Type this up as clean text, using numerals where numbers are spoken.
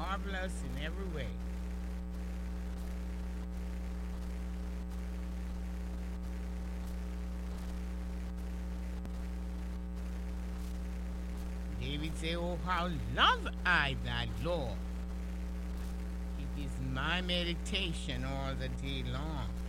marvelous in every way. David said, "Oh, how love I thy Lord. It is my meditation all the day long."